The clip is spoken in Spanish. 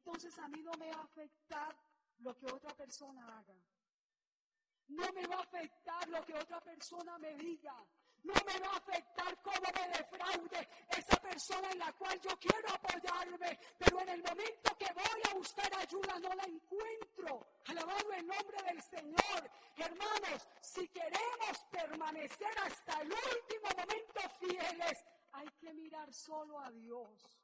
entonces a mí no me va a afectar lo que otra persona haga. No me va a afectar lo que otra persona me diga. No me va a afectar cómo me defraude esa persona en la cual yo quiero apoyarme. Pero en el momento que voy a buscar ayuda no la encuentro. Alabado el nombre del Señor. Hermanos, si queremos permanecer hasta el último momento fieles, hay que mirar solo a Dios.